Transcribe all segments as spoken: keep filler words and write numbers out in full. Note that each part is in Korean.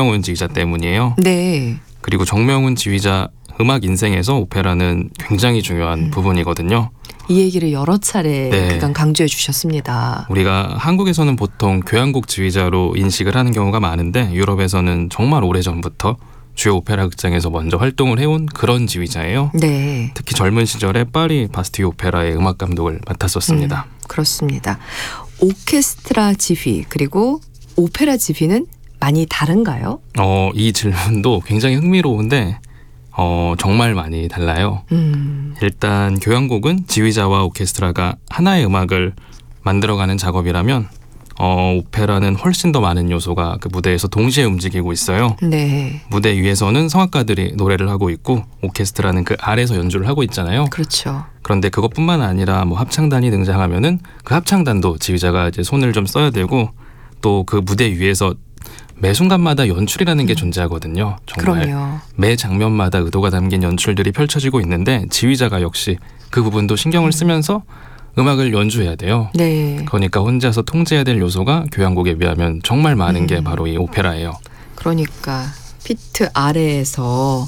정명훈 지휘자 때문이에요. 네. 그리고 정명훈 지휘자 음악 인생에서 오페라는 굉장히 중요한 음. 부분이거든요. 이 얘기를 여러 차례 네. 그간 강조해 주셨습니다. 우리가 한국에서는 보통 교향곡 지휘자로 인식을 하는 경우가 많은데 유럽에서는 정말 오래전부터 주요 오페라 극장에서 먼저 활동을 해온 그런 지휘자예요. 네. 특히 젊은 시절에 파리 바스티유 오페라의 음악 감독을 맡았었습니다. 음, 그렇습니다. 오케스트라 지휘 그리고 오페라 지휘는 많이 다른가요? 어, 이 질문도 굉장히 흥미로운데 어, 정말 많이 달라요. 음. 일단 교향곡은 지휘자와 오케스트라가 하나의 음악을 만들어가는 작업이라면 어, 오페라는 훨씬 더 많은 요소가 그 무대에서 동시에 움직이고 있어요. 네. 무대 위에서는 성악가들이 노래를 하고 있고 오케스트라는 그 아래에서 연주를 하고 있잖아요. 그렇죠. 그런데 그것뿐만 아니라 뭐 합창단이 등장하면은 그 합창단도 지휘자가 이제 손을 좀 써야 되고 또 그 무대 위에서 매 순간마다 연출이라는 게 음. 존재하거든요. 정말 그럼요. 매 장면마다 의도가 담긴 연출들이 펼쳐지고 있는데 지휘자가 역시 그 부분도 신경을 쓰면서 음악을 연주해야 돼요. 네. 그러니까 혼자서 통제해야 될 요소가 교향곡에 비하면 정말 많은 음. 게 바로 이 오페라예요. 그러니까 피트 아래에서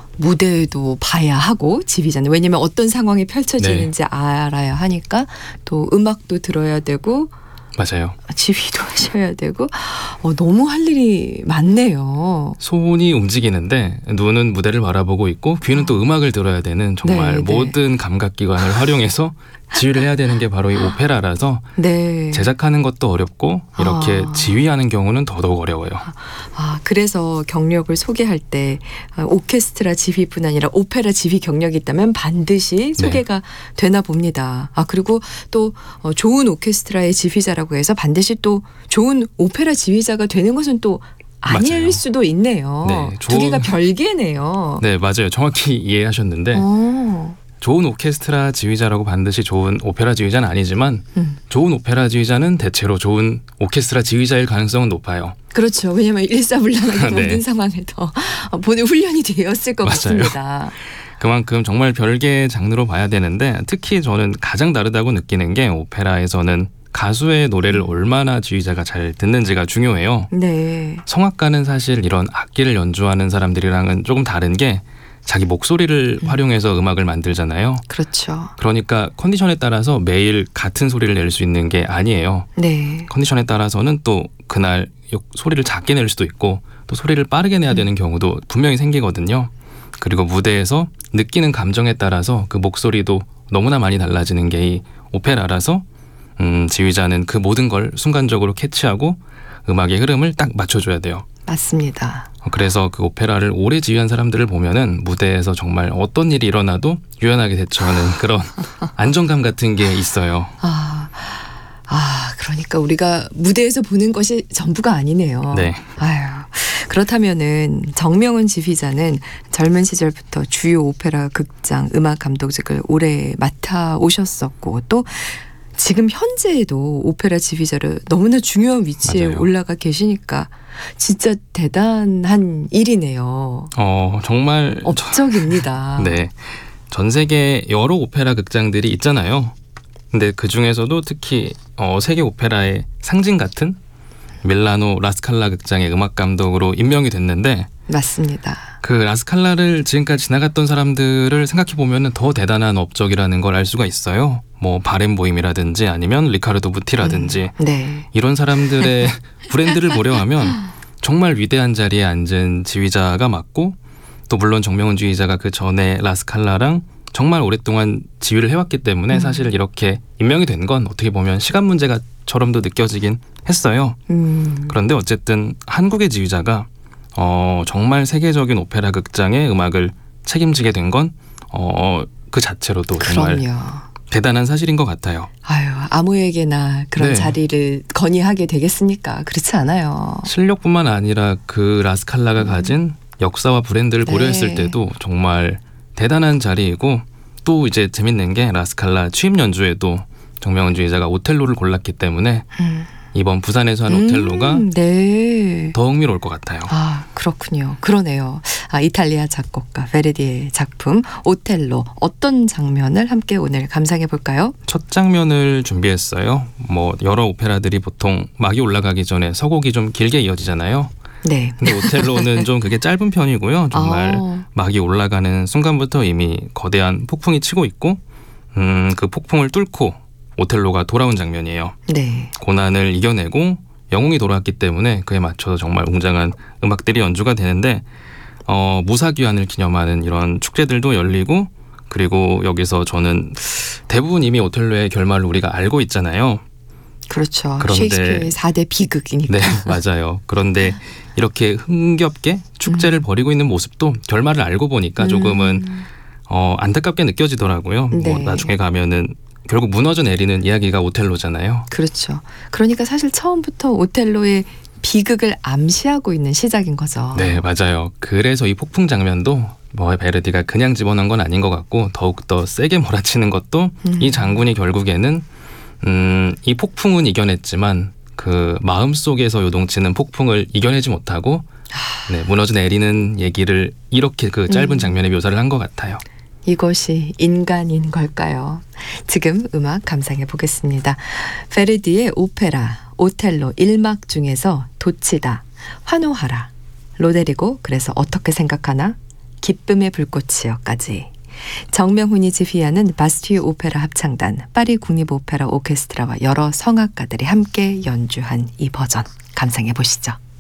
무대도 봐야 하고 지휘자는 왜냐하면 어떤 상황이 펼쳐지는지 네. 알아야 하니까 또 음악도 들어야 되고 맞아요. 지휘도 하셔야 되고 어, 너무 할 일이 많네요. 손이 움직이는데 눈은 무대를 바라보고 있고 귀는 어. 또 음악을 들어야 되는 정말 네, 모든 네. 감각기관을 활용해서 지휘를 해야 되는 게 바로 이 오페라라서 네. 제작하는 것도 어렵고 이렇게 아. 지휘하는 경우는 더더욱 어려워요. 아, 그래서 경력을 소개할 때 오케스트라 지휘뿐 아니라 오페라 지휘 경력이 있다면 반드시 소개가 네. 되나 봅니다. 아, 그리고 또 좋은 오케스트라의 지휘자라고 해서 반드시 또 좋은 오페라 지휘자가 되는 것은 또 아닐 맞아요. 수도 있네요. 네, 두 개가 별개네요. 네, 맞아요. 정확히 이해하셨는데 오. 좋은 오케스트라 지휘자라고 반드시 좋은 오페라 지휘자는 아니지만 음. 좋은 오페라 지휘자는 대체로 좋은 오케스트라 지휘자일 가능성은 높아요. 그렇죠. 왜냐하면 일사불란하게 네. 모든 상황에서 보는 훈련이 되었을 것 맞아요. 같습니다. 그만큼 정말 별개의 장르로 봐야 되는데 특히 저는 가장 다르다고 느끼는 게 오페라에서는 가수의 노래를 얼마나 지휘자가 잘 듣는지가 중요해요. 네. 성악가는 사실 이런 악기를 연주하는 사람들이랑은 조금 다른 게 자기 목소리를 음. 활용해서 음악을 만들잖아요. 그렇죠. 그러니까 컨디션에 따라서 매일 같은 소리를 낼 수 있는 게 아니에요. 네. 컨디션에 따라서는 또 그날 소리를 작게 낼 수도 있고 또 소리를 빠르게 내야 되는 경우도 분명히 생기거든요. 그리고 무대에서 느끼는 감정에 따라서 그 목소리도 너무나 많이 달라지는 게 이 오페라라서 음, 지휘자는 그 모든 걸 순간적으로 캐치하고 음악의 흐름을 딱 맞춰줘야 돼요. 맞습니다. 그래서 그 오페라를 오래 지휘한 사람들을 보면은 무대에서 정말 어떤 일이 일어나도 유연하게 대처하는 그런 안정감 같은 게 있어요. 아, 아, 그러니까 우리가 무대에서 보는 것이 전부가 아니네요. 네. 아유, 그렇다면은 정명훈 지휘자는 젊은 시절부터 주요 오페라 극장 음악 감독직을 오래 맡아 오셨었고 또 지금 현재에도 오페라 지휘자로 너무나 중요한 위치에 맞아요. 올라가 계시니까 진짜 대단한 일이네요. 어, 정말 업적입니다. 네. 전 세계 여러 오페라 극장들이 있잖아요. 근데 그 중에서도 특히 어, 세계 오페라의 상징 같은 밀라노 라스칼라 극장의 음악 감독으로 임명이 됐는데 맞습니다. 그 라스칼라를 지금까지 지나갔던 사람들을 생각해 보면 더 대단한 업적이라는 걸 알 수가 있어요. 뭐 바렌보임이라든지 아니면 리카르도 무티라든지 음, 네. 이런 사람들의 브랜드를 보려 하면 정말 위대한 자리에 앉은 지휘자가 맞고 또 물론 정명훈 지휘자가 그 전에 라스칼라랑 정말 오랫동안 지휘를 해왔기 때문에 음. 사실 이렇게 임명이 된 건 어떻게 보면 시간 문제가처럼도 느껴지긴 했어요. 음. 그런데 어쨌든 한국의 지휘자가 어, 정말 세계적인 오페라 극장의 음악을 책임지게 된 건 어, 그 자체로도 정말 그럼요. 대단한 사실인 것 같아요. 아유, 아무에게나 그런 네. 자리를 건의하게 되겠습니까? 그렇지 않아요. 실력뿐만 아니라 그 라스칼라가 음. 가진 역사와 브랜드를 네. 고려했을 때도 정말 대단한 자리이고 또 이제 재밌는 게 라스칼라 취임 연주에도 정명훈 지휘자가 오텔로를 골랐기 때문에 음. 이번 부산에서 한 오텔로가 음, 네. 더 흥미로울 것 같아요. 아, 그렇군요. 그러네요. 아, 이탈리아 작곡가 베르디의 작품 오텔로 어떤 장면을 함께 오늘 감상해 볼까요? 첫 장면을 준비했어요. 뭐 여러 오페라들이 보통 막이 올라가기 전에 서곡이 좀 길게 이어지잖아요. 네. 근데 오텔로는 좀 그게 짧은 편이고요. 정말 아. 막이 올라가는 순간부터 이미 거대한 폭풍이 치고 있고 음, 그 폭풍을 뚫고 오텔로가 돌아온 장면이에요. 네. 고난을 이겨내고 영웅이 돌아왔기 때문에 그에 맞춰서 정말 웅장한 음악들이 연주가 되는데 어, 무사귀환을 기념하는 이런 축제들도 열리고 그리고 여기서 저는 대부분 이미 오텔로의 결말을 우리가 알고 있잖아요. 그렇죠. 그런데- 셰익스피어의 사 대 비극이니까. 네, 맞아요. 그런데 이렇게 흥겹게 축제를 벌이고 있는 모습도 결말을 알고 보니까 조금은 음. 어, 안타깝게 느껴지더라고요. 뭐 네. 나중에 가면은 결국 무너져 내리는 이야기가 오텔로잖아요. 그렇죠. 그러니까 사실 처음부터 오텔로의 비극을 암시하고 있는 시작인 거죠. 네, 맞아요. 그래서 이 폭풍 장면도 뭐 베르디가 그냥 집어넣은 건 아닌 것 같고 더욱더 세게 몰아치는 것도 음. 이 장군이 결국에는 음, 이 폭풍은 이겨냈지만 그 마음속에서 요동치는 폭풍을 이겨내지 못하고 네, 무너져 내리는 얘기를 이렇게 그 짧은 음. 장면에 묘사를 한 것 같아요. 이것이 인간인 걸까요? 지금 음악 감상해 보겠습니다. 베르디의 오페라 오텔로 일 막 중에서 도치다, 환호하라, 로데리고 그래서 어떻게 생각하나, 기쁨의 불꽃이여까지. 정명훈이 지휘하는 바스티유 오페라 합창단, 파리 국립오페라 오케스트라와 여러 성악가들이 함께 연주한 이 버전 감상해 보시죠.